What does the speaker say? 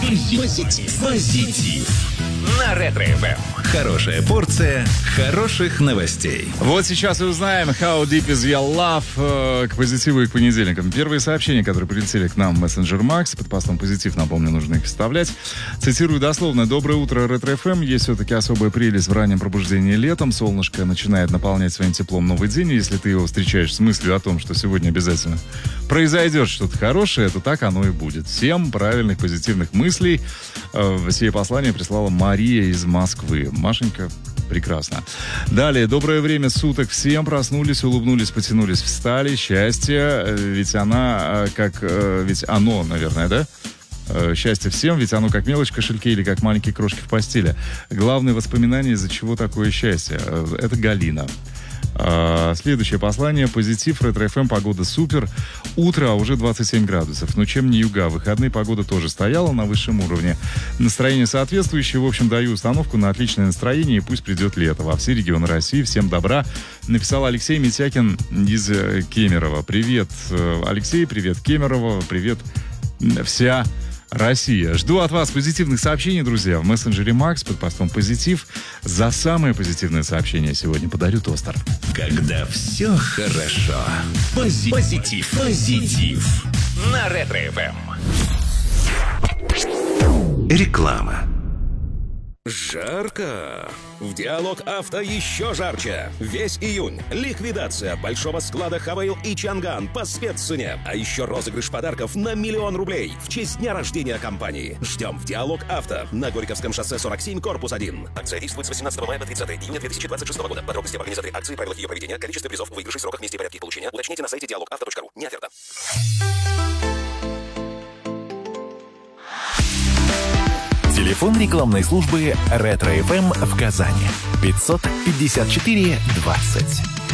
Позитив. На Ретро-ФМ. Хорошая порция хороших новостей. Вот сейчас и узнаем How Deep Is Your Love к позитиву и к понедельникам. Первые сообщения, которые прилетели к нам в мессенджер Макс, под постом позитив, напомню, нужно их вставлять. Цитирую дословно. Доброе утро, Ретро-ФМ. Есть все-таки особая прелесть в раннем пробуждении летом. Солнышко начинает наполнять своим теплом новый день. И если ты его встречаешь с мыслью о том, что сегодня обязательно произойдет что-то хорошее, то так оно и будет. Всем правильных позитивных мыслей. Сие послание прислала Мария из Москвы. Машенька, прекрасно. Далее, доброе время суток всем. Проснулись, улыбнулись, потянулись, встали. Счастье, ведь ведь оно, наверное, да? Счастье всем, ведь оно как мелочь в кошельке или как маленькие крошки в постели. Главное воспоминание, из-за чего такое счастье. Это Галина. Следующее послание. Позитив, Ретро-ФМ, погода супер. Утро, а уже 27 градусов. Но чем не юга, выходные погода тоже стояла на высшем уровне. Настроение соответствующее. В общем, даю установку на отличное настроение, и пусть придет лето во все регионы России. Всем добра. Написал Алексей Митякин из Кемерово. Привет, Алексей, привет, Кемерово, привет, вся Россия. Жду от вас позитивных сообщений, друзья, в мессенджере Макс под постом позитив. За самое позитивное сообщение сегодня подарю тостер. Когда все хорошо. Позитив. На Ретро-ФМ. Реклама. Жарко! В Диалог Авто еще жарче! Весь июнь ликвидация большого склада Хавейл и Чанган по спеццене. А еще розыгрыш подарков на 1 000 000 рублей в честь дня рождения компании. Ждем в Диалог Авто на Горьковском шоссе 47, корпус 1. Акция действует с 18 мая по 30 июня 2026 года. Подробности об организаторе акции, правилах ее проведения, количестве призов, выигрышей, сроках, месте и порядке получения уточните на сайте dialogauto.ru. Не оферта. Телефон рекламной службы Ретро-ФМ в Казани. 554 20.